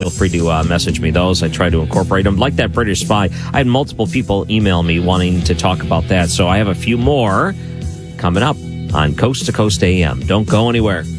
feel free to message me those. I try to incorporate them. Like that British Spy, I had multiple people email me wanting to talk about that. So I have a few more coming up on Coast to Coast AM. Don't go anywhere.